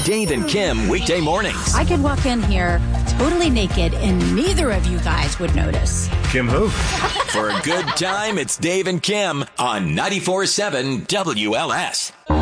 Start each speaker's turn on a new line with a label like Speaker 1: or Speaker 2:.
Speaker 1: Dave and Kim weekday mornings.
Speaker 2: I could walk in here totally naked and neither of you guys would notice.
Speaker 3: Kim who?
Speaker 1: For a good time, it's Dave and Kim on 94.7 WLS.